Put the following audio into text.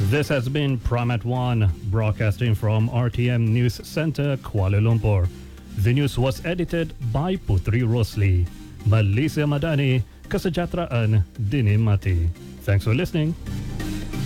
This has been Prime at 1, broadcasting from RTM News Center, Kuala Lumpur. The news was edited by Putri Rosli. Malaysia Madani, Kesejahteraan Dinimati. Thanks for listening.